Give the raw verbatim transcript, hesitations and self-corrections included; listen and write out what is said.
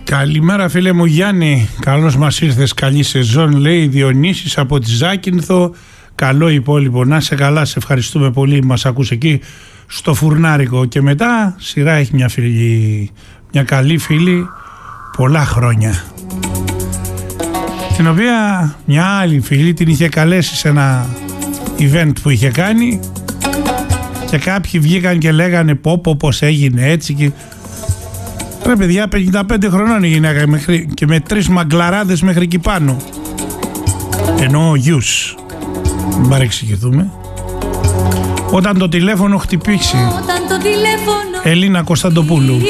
Καλημέρα φίλε μου Γιάννη, καλώς μας ήρθες, καλή σεζόν, λέει Διονύσης από τη Ζάκυνθο. Καλό υπόλοιπο, να σε καλά, σε ευχαριστούμε πολύ, μας ακούς εκεί στο φουρνάρικο. Και μετά σειρά έχει μια φίλη, μια καλή φίλη, πολλά χρόνια, την οποία μια άλλη φίλη την είχε καλέσει σε ένα event που είχε κάνει και κάποιοι βγήκαν και λέγανε πω πω πως έγινε έτσι και... Ρε παιδιά, πενήντα πέντε χρονών η γυναίκα μέχρι, και με τρεις μαγκλαράδες μέχρι εκεί πάνω. Εννοώ γιους. Μην παρεξηγηθούμε. Όταν το τηλέφωνο χτυπήσει. Όταν το τηλέφωνο... Ελίνα Κωνσταντοπούλου.